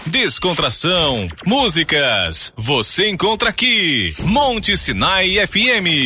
descontração, músicas. Você encontra aqui Monte Sinai FM.